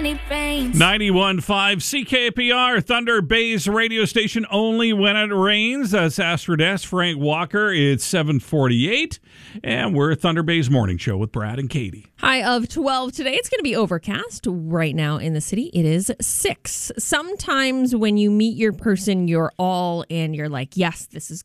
when it rains. 91.5 CKPR, Thunder Bay's radio station only when it rains. That's Astrid S. Frank Walker. It's 7:48, and we're Thunder Bay's morning show with Brad and Katie. High of 12 today. It's going to be overcast right now in the city. It is 6. Sometimes when you meet your person, you're all and you're like, yes, this is